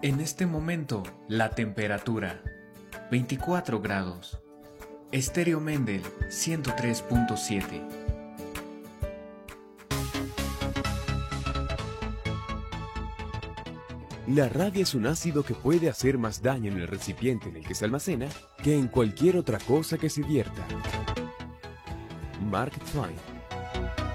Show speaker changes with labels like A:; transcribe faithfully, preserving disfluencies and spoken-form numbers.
A: En este momento, la temperatura veinticuatro grados. Estéreo Mendel ciento tres punto siete.
B: La rabia es un ácido que puede hacer más daño en el recipiente en el que se almacena que en cualquier otra cosa que se vierta. Mark Twain.